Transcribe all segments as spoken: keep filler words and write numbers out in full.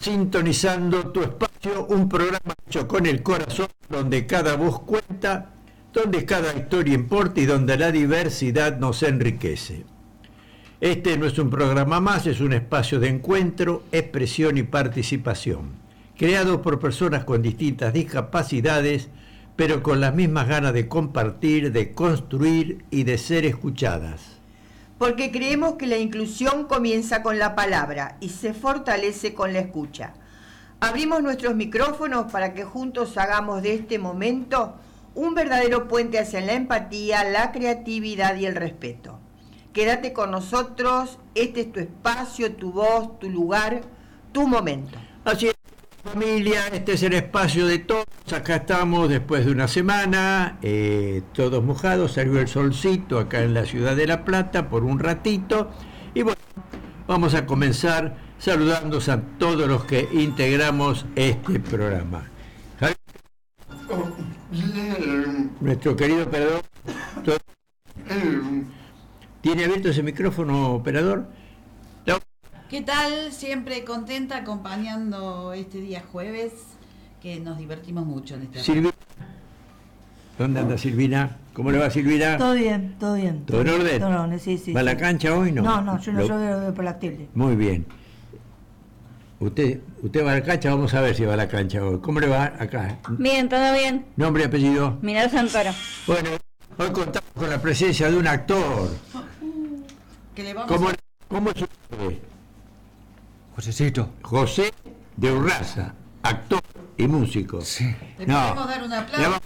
Sintonizando tu espacio, un programa hecho con el corazón, donde cada voz cuenta, donde cada historia importa y donde la diversidad nos enriquece. Este no es un programa más, es un espacio de encuentro, expresión y participación, creado por personas con distintas discapacidades, pero con las mismas ganas de compartir, de construir y de ser escuchadas. Porque creemos que la inclusión comienza con la palabra y se fortalece con la escucha. Abrimos nuestros micrófonos para que juntos hagamos de este momento un verdadero puente hacia la empatía, la creatividad y el respeto. Quédate con nosotros, este es tu espacio, tu voz, tu lugar, tu momento. Así es, familia, este es el espacio de todos. Acá estamos después de una semana, eh, todos mojados, salió el solcito acá en la ciudad de La Plata por un ratito. Y bueno, vamos a comenzar saludando a todos los que integramos este programa. Javier, nuestro querido operador, ¿tiene abierto ese micrófono, operador? No. ¿Qué tal? Siempre contenta acompañando este día jueves, que nos divertimos mucho en este Silvina. ¿Dónde anda Silvina? ¿Cómo le va, Silvina? Todo bien, todo bien. ¿Todo en orden? Todo en orden, sí, sí. ¿Va a la cancha hoy? No, no, no yo no Lo... soy por la tele. Muy bien. Usted, usted va a la cancha, vamos a ver si va a la cancha hoy. ¿Cómo le va acá? Bien, todo bien. ¿Nombre y apellido? Mirar Santoro. Bueno, hoy contamos con la presencia de un actor. ¿Qué le vamos ¿Cómo, a... ¿Cómo es su nombre? Josecito. José de Urraza, actor y músico. Sí. ¿Le No. podemos dar un aplauso? Le vamos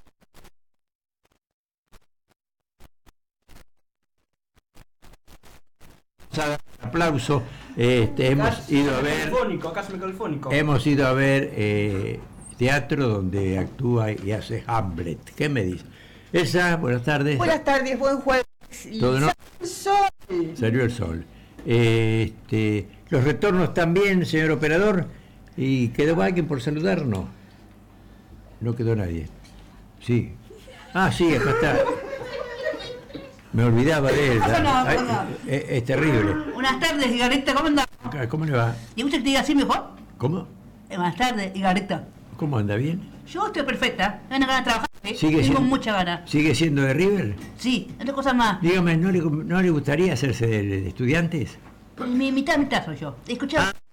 a dar un aplauso. Este, hemos ido a ver hemos ido a ver eh, teatro donde actúa y hace Hamlet. ¿Qué me dice? Elsa, buenas tardes. Buenas tardes, buen jueves. Todo no. El sol. Salió el sol. Este, los retornos también, señor operador. ¿Y quedó alguien por saludarnos? No quedó nadie. Sí. Ah, sí, acá está. Me olvidaba de él. No, no, Ay, no. Es, es terrible. Buenas tardes, Igarita, ¿cómo anda? ¿Cómo le va? ¿Le gusta que te diga así mejor? ¿Cómo? Eh, buenas tardes, Igarita. ¿Cómo anda? ¿Bien? Yo estoy perfecta, ganas ganas de trabajar, ¿eh? Sigue Tengo siendo- mucha ganas. ¿Sigue siendo de River? Sí, otra cosa más. Dígame, ¿no le, no le gustaría hacerse de, de estudiantes? Mi mitad, mitad soy yo. Escuchá, Ah,